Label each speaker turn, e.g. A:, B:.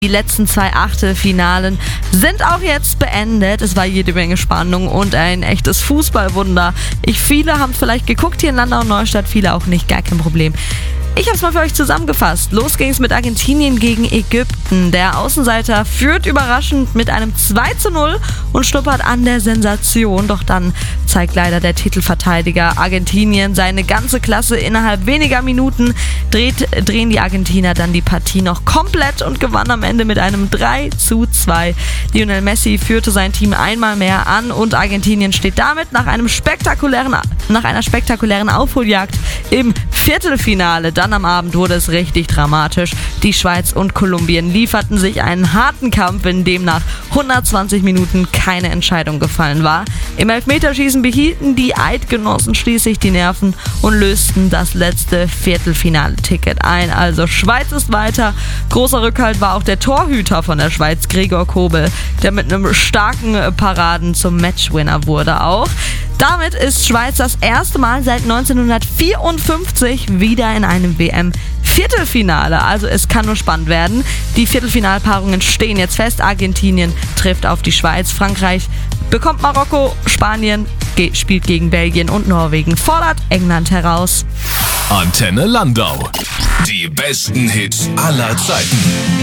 A: Die letzten 2 Achtelfinalen sind auch jetzt beendet. Es war jede Menge Spannung und ein echtes Fußballwunder. Viele haben es vielleicht geguckt hier in Landau und Neustadt, viele auch nicht, gar kein Problem. Ich habe es mal für euch zusammengefasst. Los ging es mit Argentinien gegen Ägypten. Der Außenseiter führt überraschend mit einem 2:0 und schnuppert an der Sensation. Doch dann zeigt leider der Titelverteidiger Argentinien seine ganze Klasse. Innerhalb weniger Minuten drehen die Argentinier dann die Partie noch komplett und gewannen am Ende mit einem 3:2. Lionel Messi führte sein Team einmal mehr an und Argentinien steht damit nach einer spektakulären Aufholjagd im Viertelfinale. Dann am Abend wurde es richtig dramatisch. Die Schweiz und Kolumbien lieferten sich einen harten Kampf, in dem nach 120 Minuten keine Entscheidung gefallen war. Im Elfmeterschießen behielten die Eidgenossen schließlich die Nerven und lösten das letzte Viertelfinale-Ticket ein. Also Schweiz ist weiter. Großer Rückhalt war auch der Torhüter von der Schweiz, Gregor Kobel, der mit einem starken Paraden zum Matchwinner wurde auch. Damit ist Schweiz das erste Mal seit 1954 wieder in einem WM-Viertelfinale. Also es kann nur spannend werden. Die Viertelfinalpaarungen stehen jetzt fest. Argentinien trifft auf die Schweiz. Frankreich bekommt Marokko. Spanien spielt gegen Belgien und Norwegen fordert England heraus.
B: Antenne Landau. Die besten Hits aller Zeiten.